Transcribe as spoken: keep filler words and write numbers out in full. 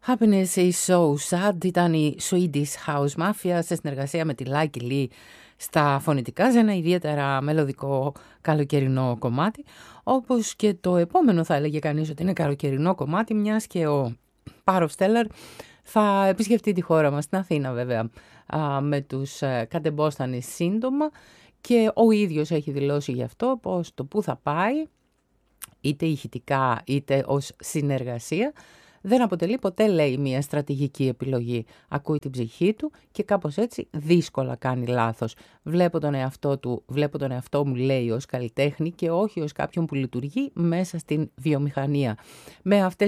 Happiness is so sad ήταν η Swedish House Mafia σε συνεργασία με τη Lucky Lee στα φωνητικά, σε ένα ιδιαίτερα μελωδικό καλοκαιρινό κομμάτι, όπως και το επόμενο θα έλεγε κανείς ότι είναι καλοκαιρινό κομμάτι, μιας και ο Πάροφ Στέλλαρ θα επισκεφτεί τη χώρα μας, στην Αθήνα βέβαια, με τους Κατεμπόστανες σύντομα, και ο ίδιος έχει δηλώσει γι' αυτό πως το που θα πάει, είτε ηχητικά είτε ως συνεργασία, δεν αποτελεί ποτέ, λέει, μια στρατηγική επιλογή. Ακούει την ψυχή του και κάπως έτσι δύσκολα κάνει λάθος. Βλέπω τον εαυτό του, βλέπω τον εαυτό μου, λέει, ως καλλιτέχνη και όχι ως κάποιον που λειτουργεί μέσα στην βιομηχανία. Με αυτές